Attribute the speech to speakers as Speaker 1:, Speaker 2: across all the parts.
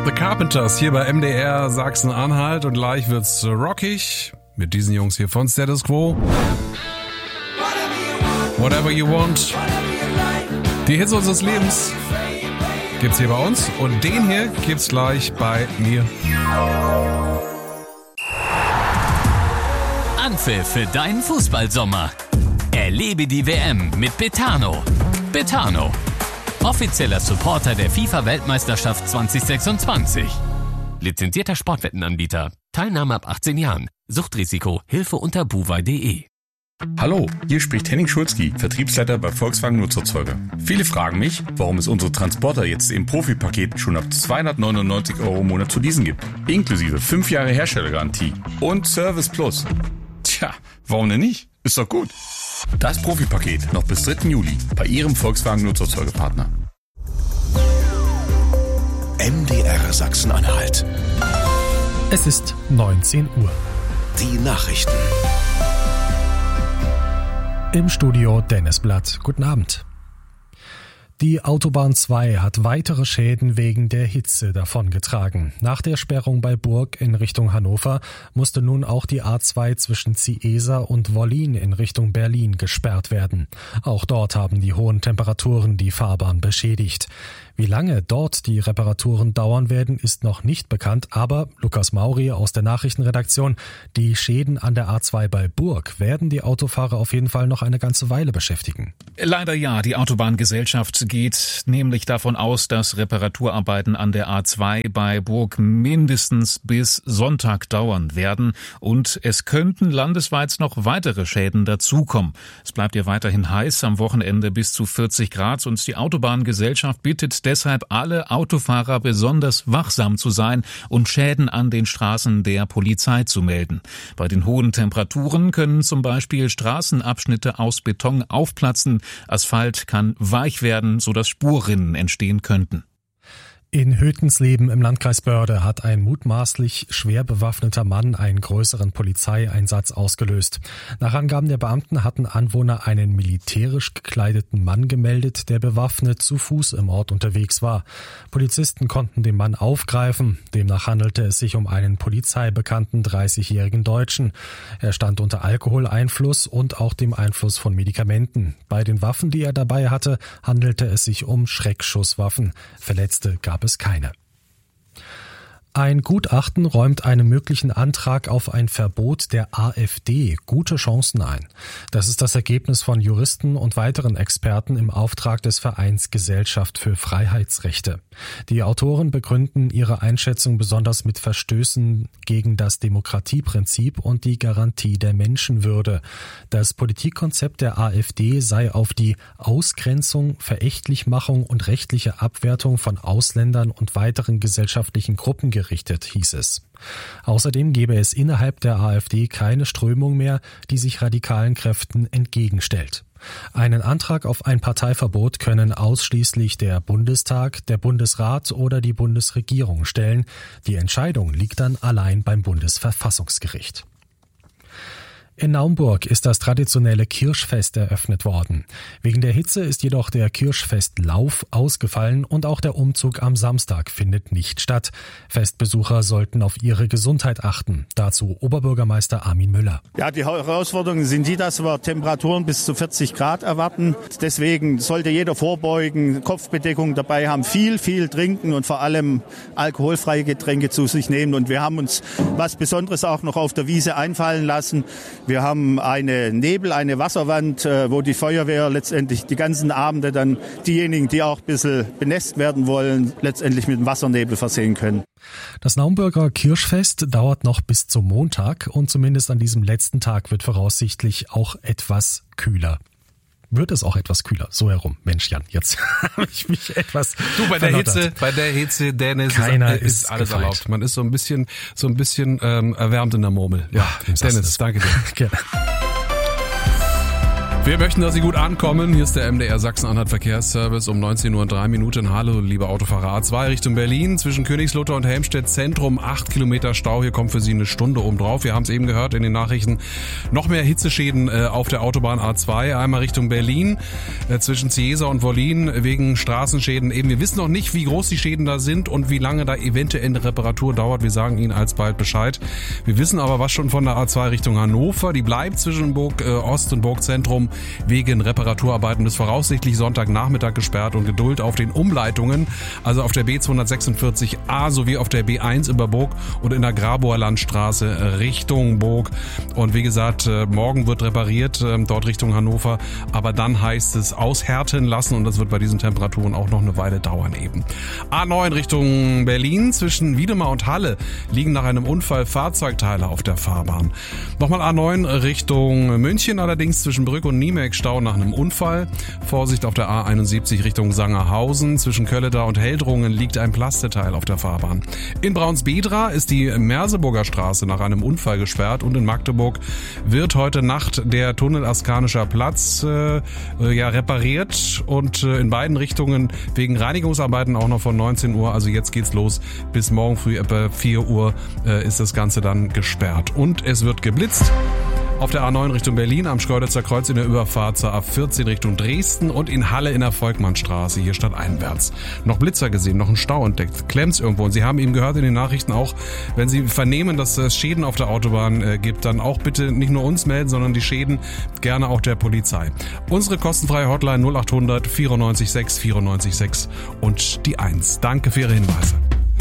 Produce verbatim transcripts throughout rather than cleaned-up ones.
Speaker 1: The Carpenters hier bei M D R Sachsen-Anhalt und gleich wird's rockig mit diesen Jungs hier von Status Quo. Whatever you want. Die Hits unseres Lebens gibt's hier bei uns und den hier gibt's gleich bei mir.
Speaker 2: Anpfiff für deinen Fußballsommer. Erlebe die W M mit Betano. Betano, offizieller Supporter der FIFA-Weltmeisterschaft zwanzig sechsundzwanzig. Lizenzierter Sportwettenanbieter. Teilnahme ab achtzehn Jahren. Suchtrisiko. Hilfe unter buwei punkt de.
Speaker 3: Hallo, hier spricht Henning Schulzki, Vertriebsleiter bei Volkswagen Nutzerzeuger. Viele fragen mich, warum es unsere Transporter jetzt im Profipaket schon ab zweihundertneunundneunzig Euro im Monat zu leasen gibt. Inklusive fünf Jahre Herstellergarantie und Service Plus. Tja, warum denn nicht? Ist doch gut. Das Profipaket noch bis dritten Juli bei Ihrem Volkswagen Nutzerzeugerpartner.
Speaker 4: M D R Sachsen-Anhalt.
Speaker 5: Es ist neunzehn Uhr.
Speaker 4: Die Nachrichten.
Speaker 5: Im Studio Dennis Blatt. Guten Abend. Die Autobahn zwei hat weitere Schäden wegen der Hitze davongetragen. Nach der Sperrung bei Burg in Richtung Hannover musste nun auch die A zwei zwischen Ziesa und Wollin in Richtung Berlin gesperrt werden. Auch dort haben die hohen Temperaturen die Fahrbahn beschädigt. Wie lange dort die Reparaturen dauern werden, ist noch nicht bekannt, aber Lukas Mauri aus der Nachrichtenredaktion, die Schäden an der A zwei bei Burg werden die Autofahrer auf jeden Fall noch eine ganze Weile beschäftigen.
Speaker 6: Leider ja, die Autobahngesellschaft geht nämlich davon aus, dass Reparaturarbeiten an der A zwei bei Burg mindestens bis Sonntag dauern werden und es könnten landesweit noch weitere Schäden dazukommen. Es bleibt ja weiterhin heiß, am Wochenende bis zu vierzig Grad und die Autobahngesellschaft bittet deshalb alle Autofahrer besonders wachsam zu sein und Schäden an den Straßen der Polizei zu melden. Bei den hohen Temperaturen können zum Beispiel Straßenabschnitte aus Beton aufplatzen, Asphalt kann weich werden, sodass Spurrinnen entstehen könnten.
Speaker 5: In Hötensleben im Landkreis Börde hat ein mutmaßlich schwer bewaffneter Mann einen größeren Polizeieinsatz ausgelöst. Nach Angaben der Beamten hatten Anwohner einen militärisch gekleideten Mann gemeldet, der bewaffnet zu Fuß im Ort unterwegs war. Polizisten konnten den Mann aufgreifen. Demnach handelte es sich um einen polizeibekannten dreißigjährigen Deutschen. Er stand unter Alkoholeinfluss und auch dem Einfluss von Medikamenten. Bei den Waffen, die er dabei hatte, handelte es sich um Schreckschusswaffen. Verletzte gab es keine. Ein Gutachten räumt einem möglichen Antrag auf ein Verbot der AfD gute Chancen ein. Das ist das Ergebnis von Juristen und weiteren Experten im Auftrag des Vereins Gesellschaft für Freiheitsrechte. Die Autoren begründen ihre Einschätzung besonders mit Verstößen gegen das Demokratieprinzip und die Garantie der Menschenwürde. Das Politikkonzept der AfD sei auf die Ausgrenzung, Verächtlichmachung und rechtliche Abwertung von Ausländern und weiteren gesellschaftlichen Gruppen gerichtet. Gerichtet, hieß es. Außerdem gebe es innerhalb der AfD keine Strömung mehr, die sich radikalen Kräften entgegenstellt. Einen Antrag auf ein Parteiverbot können ausschließlich der Bundestag, der Bundesrat oder die Bundesregierung stellen. Die Entscheidung liegt dann allein beim Bundesverfassungsgericht. In Naumburg ist das traditionelle Kirschfest eröffnet worden. Wegen der Hitze ist jedoch der Kirschfestlauf ausgefallen und auch der Umzug am Samstag findet nicht statt. Festbesucher sollten auf ihre Gesundheit achten. Dazu Oberbürgermeister Armin Müller.
Speaker 7: Ja, die Herausforderungen sind die, dass wir Temperaturen bis zu vierzig Grad erwarten. Deswegen sollte jeder vorbeugen, Kopfbedeckung dabei haben, viel, viel trinken und vor allem alkoholfreie Getränke zu sich nehmen. Und wir haben uns was Besonderes auch noch auf der Wiese einfallen lassen. Wir haben eine Nebel, eine Wasserwand, wo die Feuerwehr letztendlich die ganzen Abende dann diejenigen, die auch ein bisschen benässt werden wollen, letztendlich mit dem Wassernebel versehen können.
Speaker 5: Das Naumburger Kirschfest dauert noch bis zum Montag und zumindest an diesem letzten Tag wird voraussichtlich auch etwas kühler. Wird es auch etwas kühler, so herum. Mensch, Jan, jetzt habe ich mich etwas
Speaker 1: Du, bei der
Speaker 5: verlottert.
Speaker 1: Hitze, bei der Hitze, Dennis,
Speaker 5: Keiner
Speaker 1: ist, ist
Speaker 5: ist
Speaker 1: alles
Speaker 5: gefeit.
Speaker 1: erlaubt. Man ist so ein bisschen, so ein bisschen ähm, erwärmt in der Murmel. Ja,
Speaker 5: Ja,
Speaker 1: Dennis, danke dir.
Speaker 5: Gerne.
Speaker 1: Wir möchten, dass Sie gut ankommen. Hier ist der M D R Sachsen-Anhalt Verkehrsservice um neunzehn Uhr und drei Minuten. Hallo, liebe Autofahrer. A zwei Richtung Berlin, zwischen Königslutter und Helmstedt Zentrum, acht Kilometer Stau. Hier kommt für Sie eine Stunde oben drauf. Wir haben es eben gehört in den Nachrichten. Noch mehr Hitzeschäden äh, auf der Autobahn A zwei. Einmal Richtung Berlin, äh, zwischen Ciesa und Wollin, wegen Straßenschäden. Eben, wir wissen noch nicht, wie groß die Schäden da sind und wie lange da eventuell eine Reparatur dauert. Wir sagen Ihnen alsbald Bescheid. Wir wissen aber was schon von der A zwei Richtung Hannover. Die bleibt zwischen Burg äh, Ost und Burg Zentrum wegen Reparaturarbeiten bis voraussichtlich Sonntagnachmittag gesperrt und Geduld auf den Umleitungen, also auf der B zweihundertsechsundvierzig A sowie auf der B eins über Burg und in der Grabower Landstraße Richtung Burg. Und wie gesagt, morgen wird repariert, dort Richtung Hannover, aber dann heißt es aushärten lassen und das wird bei diesen Temperaturen auch noch eine Weile dauern eben. A neun Richtung Berlin, zwischen Wiedemar und Halle liegen nach einem Unfall Fahrzeugteile auf der Fahrbahn. Nochmal A neun Richtung München, allerdings zwischen Brück und Niemek Stau nach einem Unfall. Vorsicht auf der A einundsiebzig Richtung Sangerhausen. Zwischen Kölleda und Heldrungen liegt ein Plasteteil auf der Fahrbahn. In Braunsbedra ist die Merseburger Straße nach einem Unfall gesperrt und in Magdeburg wird heute Nacht der Tunnel Askanischer Platz äh, ja, repariert und äh, in beiden Richtungen wegen Reinigungsarbeiten auch noch von neunzehn Uhr. Also jetzt geht's los. Bis morgen früh etwa vier Uhr äh, ist das Ganze dann gesperrt. Und es wird geblitzt. Auf der A neun Richtung Berlin, am Schkeuditzer Kreuz in der Überfahrt zur A vierzehn Richtung Dresden und in Halle in der Volkmannstraße, hier stadteinwärts. Noch Blitzer gesehen, noch ein Stau entdeckt, klemmt's irgendwo. Und Sie haben eben gehört in den Nachrichten auch, wenn Sie vernehmen, dass es Schäden auf der Autobahn äh, gibt, dann auch bitte nicht nur uns melden, sondern die Schäden gerne auch der Polizei. Unsere kostenfreie Hotline null acht hundert vierundneunzig sechs vierundneunzig sechs und die eins. Danke für Ihre Hinweise.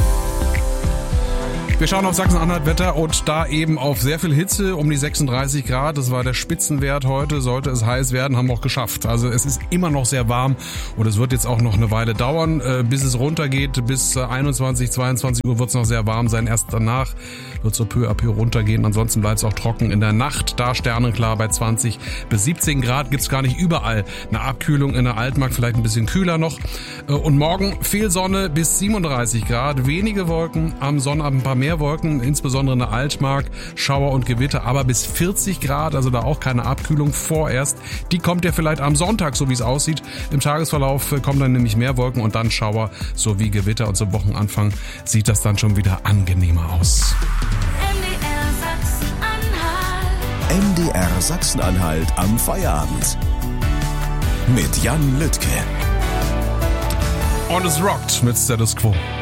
Speaker 1: Wir schauen auf Sachsen-Anhalt Wetter und da eben auf sehr viel Hitze, um die sechsunddreißig Grad. Das war der Spitzenwert heute. Sollte es heiß werden, haben wir auch geschafft. Also es ist immer noch sehr warm und es wird jetzt auch noch eine Weile dauern, äh, bis es runtergeht. Bis einundzwanzig, zweiundzwanzig Uhr wird es noch sehr warm sein. Erst danach wird es so peu à peu runtergehen. Ansonsten bleibt es auch trocken in der Nacht. Da sternenklar bei zwanzig bis siebzehn Grad. Gibt es gar nicht überall eine Abkühlung in der Altmark. Vielleicht ein bisschen kühler noch. Äh, und morgen viel Sonne bis siebenunddreißig Grad. Wenige Wolken, am Sonnabend ein paar mehr Wolken, insbesondere in der Altmark, Schauer und Gewitter, aber bis vierzig Grad, also da auch keine Abkühlung vorerst. Die kommt ja vielleicht am Sonntag, so wie es aussieht. Im Tagesverlauf kommen dann nämlich mehr Wolken und dann Schauer sowie Gewitter und zum Wochenanfang sieht das dann schon wieder angenehmer aus.
Speaker 4: M D R Sachsen-Anhalt am Feierabend. Mit Jan Lüttke.
Speaker 1: Und es rockt mit Status Quo.